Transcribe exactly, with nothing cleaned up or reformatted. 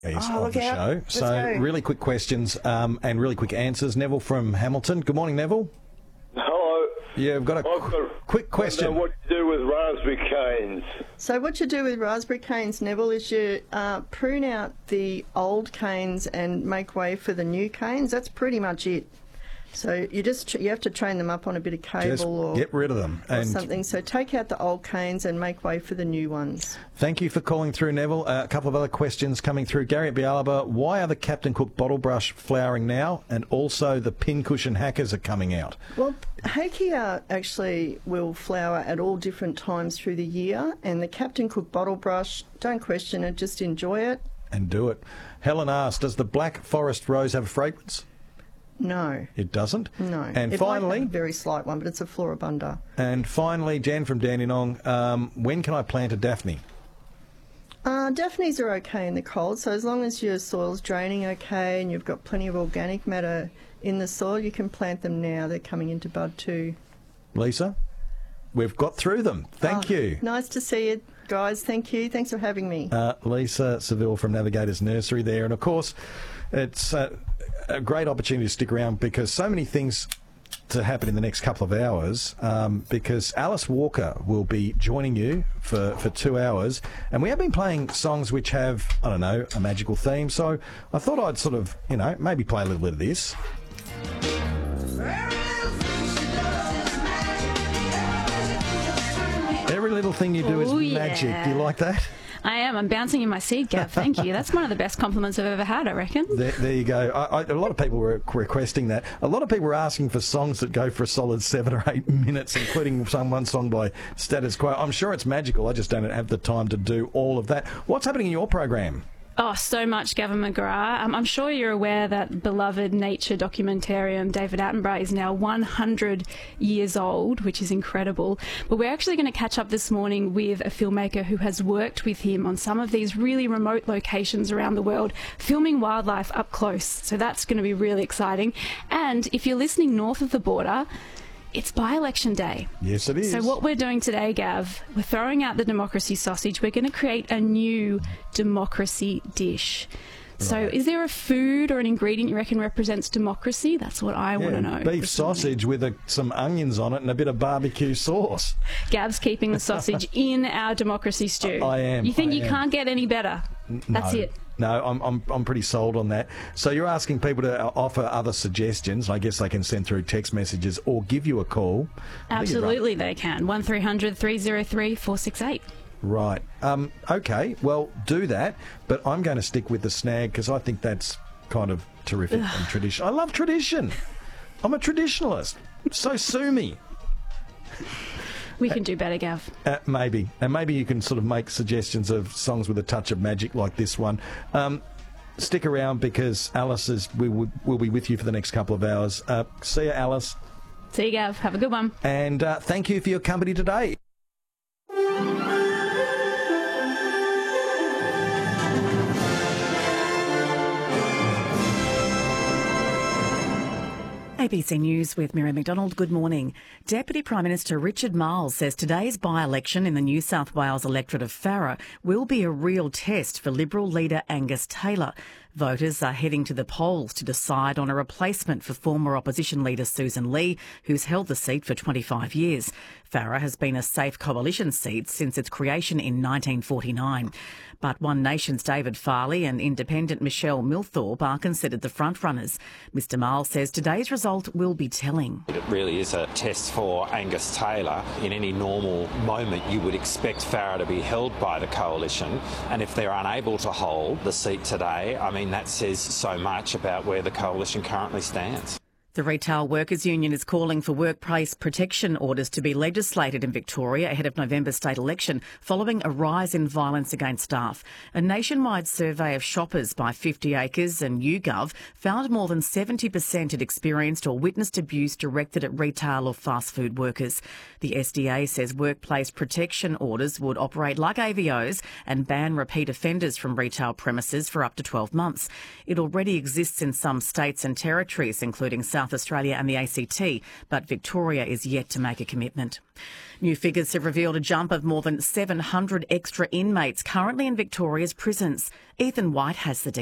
Yes, Oh, of the out. show. Let's So go. really quick questions um, and really quick answers. Neville from Hamilton. Good morning, Neville. Hello. Yeah, I've got a I've qu- got, quick I question. know what to do with raspberry canes. So what you do with raspberry canes, Neville, is you uh, prune out the old canes and make way for the new canes. That's pretty much it. So you just you have to train them up on a bit of cable Just or, get rid of them. or And something. So take out the old canes and make way for the new ones. thank you for calling through, Neville. Uh, a couple of other questions coming through. Gary at Bialaba, why are the Captain Cook bottle brush flowering now? And also the pincushion hackers are coming out. Well, Hakea actually will flower at all different times through the year, and the Captain Cook bottle brush, don't question it, just enjoy it. And do it. Helen asked, does the Black Forest rose have a fragrance? No, It doesn't. no. And it finally, might have a very slight one, but it's a floribunda. and finally, Jan from Dandenong, um, when can I plant a Daphne? Uh, Daphnes are okay in the cold, so as long as your soil's draining okay and you've got plenty of organic matter in the soil, you can plant them now. They're coming into bud too. Lisa, we've got through them. Thank Oh, you. Nice to see you, guys. Thank you. Thanks for having me. Uh, Lisa Seville from Navigators Nursery there. And of course, it's uh, a great opportunity to stick around because so many things to happen in the next couple of hours um, because Alice Walker will be joining you for, for two hours. And we have been playing songs which have, I don't know, a magical theme. So I thought I'd sort of, you know, maybe play a little bit of this. Every little thing you do is Oh, magic. yeah. Do you like that? I am. I'm bouncing in my seat, Gav. Thank you. That's one of the best compliments I've ever had, I reckon. There, there you go. I, I, a lot of people were requesting that. A lot of people were asking for songs that go for a solid seven or eight minutes, including some one song by Status Quo. I'm sure it's magical. I just don't have the time to do all of that. What's happening in your program? Oh, so much, Gavin McGrath. Um, I'm sure you're aware that beloved nature documentarian David Attenborough is now one hundred years old, which is incredible. But we're actually going to catch up this morning with a filmmaker who has worked with him on some of these really remote locations around the world, filming wildlife up close. So that's going to be really exciting. And if you're listening north of the border, it's by-election day. Yes, it is. So what we're doing today, Gav, we're throwing out the democracy sausage. We're going to create a new democracy dish. So Right. is there a food or an ingredient you reckon represents democracy? That's what I want to know. beef this morning. sausage with a, some onions on it and a bit of barbecue sauce. Gav's keeping the sausage in our democracy stew. I am, You think I you am. can't get any better? That's no, it. No, I'm, I'm I'm pretty sold on that. So you're asking people to offer other suggestions. I guess they can send through text messages or give you a call. I think you're right. Absolutely they can. one three hundred three oh three four six eight. Right. Um, okay. Well, do that. But I'm going to stick with the snag because I think that's kind of terrific and tradition. I love tradition. I'm a traditionalist. So sue me. We can do better, Gav. Uh, maybe. And maybe you can sort of make suggestions of songs with a touch of magic like this one. Um, stick around because Alice is, we will will be with you for the next couple of hours. Uh, see you, Alice. See you, Gav. Have a good one. And uh, thank you for your company today. A B C News with Miriam McDonald. Good morning. Deputy Prime Minister Richard Marles says today's by-election in the New South Wales electorate of Farrer will be a real test for Liberal leader Angus Taylor. Voters are heading to the polls to decide on a replacement for former opposition leader Susan Lee, who's held the seat for twenty-five years. Farrer has been a safe coalition seat since its creation in nineteen forty-nine. But One Nation's David Farley and independent Michelle Milthorpe are considered the front-runners. Mister Marles says today's result will be telling. It really is a test for Angus Taylor. In any normal moment, you would expect Farrer to be held by the coalition, and if they're unable to hold the seat today, I mean, that says so much about where the coalition currently stands. The Retail Workers Union is calling for workplace protection orders to be legislated in Victoria ahead of November's state election following a rise in violence against staff. A nationwide survey of shoppers by fifty acres and YouGov found more than seventy percent had experienced or witnessed abuse directed at retail or fast food workers. The S D A says workplace protection orders would operate like A V Os and ban repeat offenders from retail premises for up to twelve months. It already exists in some states and territories, including South South Australia and the A C T, but Victoria is yet to make a commitment. New figures have revealed a jump of more than seven hundred extra inmates currently in Victoria's prisons. Ethan White has the details.